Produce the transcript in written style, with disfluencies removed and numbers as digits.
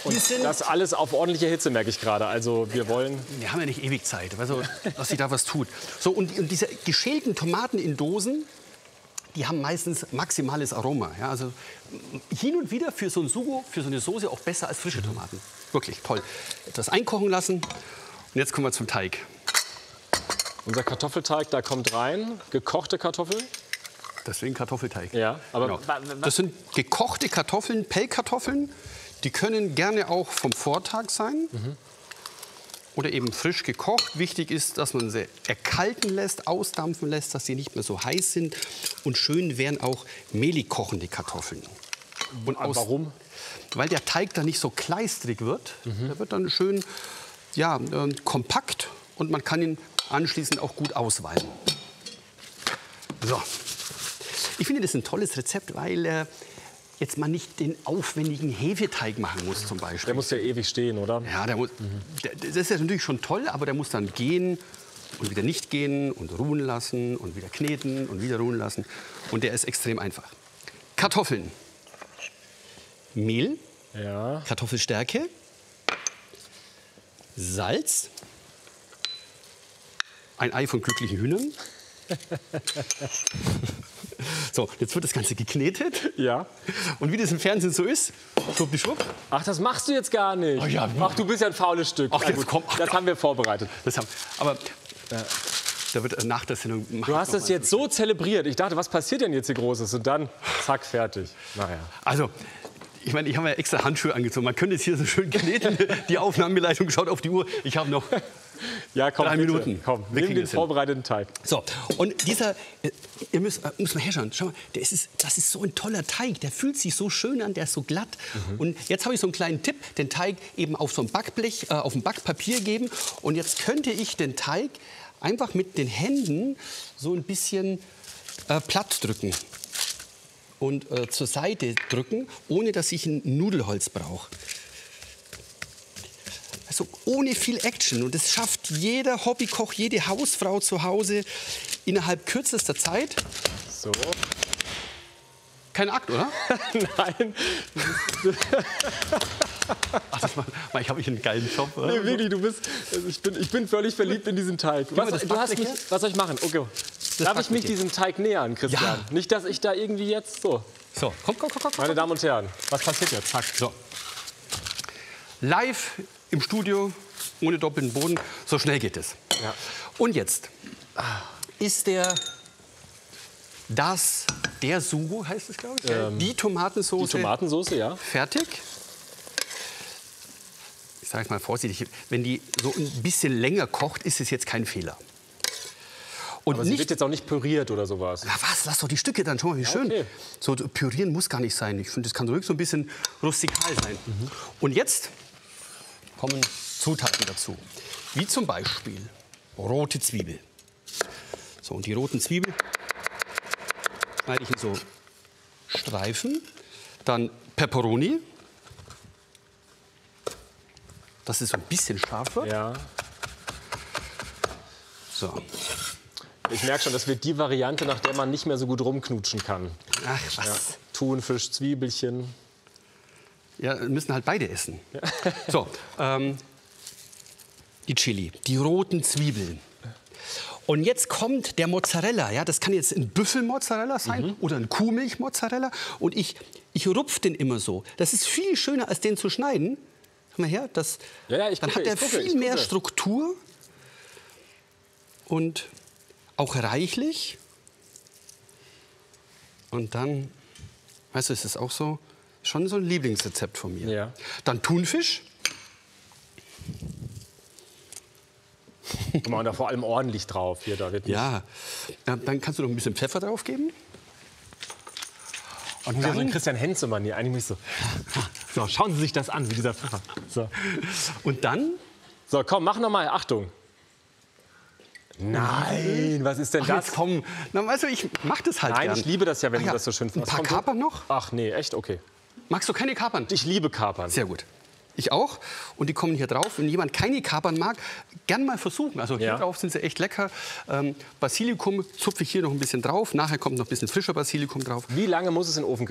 Das alles auf ordentliche Hitze, merke ich gerade. Also wir wollen... Wir haben ja nicht ewig Zeit, also, dass sich da was tut. So, und diese geschälten Tomaten in Dosen, die haben meistens maximales Aroma. Ja, also hin und wieder für so ein Sugo, für so eine Soße auch besser als frische Tomaten. Wirklich toll. Etwas einkochen lassen und jetzt kommen wir zum Teig. Unser Kartoffelteig, da kommt rein gekochte Kartoffeln. Deswegen Kartoffelteig. Ja, aber genau. Das sind gekochte Kartoffeln, Pellkartoffeln. Die können gerne auch vom Vortag sein. Oder eben frisch gekocht. Wichtig ist, dass man sie erkalten lässt, ausdampfen lässt, dass sie nicht mehr so heiß sind. Und schön wären auch mehlig kochende Kartoffeln. Und warum? Weil der Teig dann nicht so kleistrig wird. Der wird dann schön kompakt und man kann ihn anschließend auch gut ausweiten. So. Ich finde das ein tolles Rezept, weil jetzt man nicht den aufwendigen Hefeteig machen muss zum Beispiel. Der muss ja ewig stehen, oder? Ja, das ist ja natürlich schon toll, aber der muss dann gehen und wieder nicht gehen und ruhen lassen und wieder kneten und wieder ruhen lassen. Und der ist extrem einfach. Kartoffeln, Mehl, Ja. Kartoffelstärke, Salz, ein Ei von glücklichen Hühnern. So, jetzt wird das Ganze geknetet. Ja. Und wie das im Fernsehen so ist, schwuppdiwupp. Ach, das machst du jetzt gar nicht. Ach ja, wie? Ach, du bist ja ein faules Stück. Ach, Na jetzt gut, komm. Ach, das haben wir vorbereitet. Aber da wird nach der Sendung... Du hast das jetzt so zelebriert. Ich dachte, was passiert denn jetzt hier Großes? Und dann, zack, fertig. Naja. Also, ich meine, ich habe ja extra Handschuhe angezogen. Man könnte jetzt hier so schön kneten. Die Aufnahmeleitung schaut auf die Uhr. Ich habe noch Ja, komm, 3 Minuten. Komm, Wir nimm kriegen den das hin. vorbereiteten Teig. So, und dieser, ihr müsst mal herschauen, schau mal, das ist so ein toller Teig, der fühlt sich so schön an, der ist so glatt. Und jetzt habe ich so einen kleinen Tipp, den Teig eben auf so ein Backblech, auf ein Backpapier geben. Und jetzt könnte ich den Teig einfach mit den Händen so ein bisschen platt drücken und zur Seite drücken, ohne dass ich ein Nudelholz brauche. Also ohne viel Action. Und das schafft jeder Hobbykoch, jede Hausfrau zu Hause innerhalb kürzester Zeit. So. Kein Akt, oder? Nein. Ach, ich habe einen geilen Job. Nee, wirklich, du bist, also ich bin völlig verliebt in diesen Teig. Was soll ich machen? Okay. Darf ich mich diesem Teig nähern, Christian? Ja. Nicht, dass ich da irgendwie jetzt so... So, komm. Meine Damen und Herren, was passiert jetzt? Zack. So. Live im Studio, ohne doppelten Boden. So schnell geht es. Ja. Und jetzt ist der Sugo, heißt es, glaube ich. Die Tomatensauce. Die Tomatensauce, ja. Fertig. Ich sage mal vorsichtig, wenn die so ein bisschen länger kocht, ist es jetzt kein Fehler. Und Aber sie wird jetzt auch nicht püriert oder sowas. Na was, lass doch die Stücke dann schon mal, wie schön. Okay. So pürieren muss gar nicht sein. Ich finde, das kann ruhig so ein bisschen rustikal sein. Und jetzt kommen Zutaten dazu. Wie zum Beispiel rote Zwiebel. So, und die roten Zwiebeln schneide ich in so Streifen. Dann Peperoni. Dass es so ein bisschen scharf wird. Ja. So. Ich merke schon, das wird die Variante, nach der man nicht mehr so gut rumknutschen kann. Ach, was? Ja. Thunfisch, Zwiebelchen. Ja, müssen halt beide essen. Ja. So, die Chili, die roten Zwiebeln. Und jetzt kommt der Mozzarella. Ja, das kann jetzt ein Büffelmozzarella sein oder ein Kuhmilchmozzarella. Und ich rupfe den immer so. Das ist viel schöner, als den zu schneiden. Komm mal her, dann hat er viel mehr Struktur und auch reichlich. Und dann, weißt du, ist das auch so, schon so ein Lieblingsrezept von mir. Ja. Dann Thunfisch. Guck mal, und da vor allem ordentlich drauf. Hier, da wird nicht Ja, dann kannst du noch ein bisschen Pfeffer drauf geben. Und muss ja so ein Christian Henze-Mann hier. Eigentlich so. So, schauen Sie sich das an, wie dieser Pfeffer. So. Und dann? So, komm, mach noch mal. Achtung. Nein, was ist denn Ach, das? jetzt komm. Na, weißt du, ich mach das halt Nein, gern. ich liebe das ja, wenn du das so schön Ein paar Kapern noch? Ach nee, echt? Okay. Magst du keine Kapern? Ich liebe Kapern. Sehr gut. Ich auch. Und die kommen hier drauf. Wenn jemand keine Kapern mag, gern mal versuchen. Also hier drauf sind sie echt lecker. Basilikum zupfe ich hier noch ein bisschen drauf. Nachher kommt noch ein bisschen frischer Basilikum drauf. Wie lange muss es in den Ofen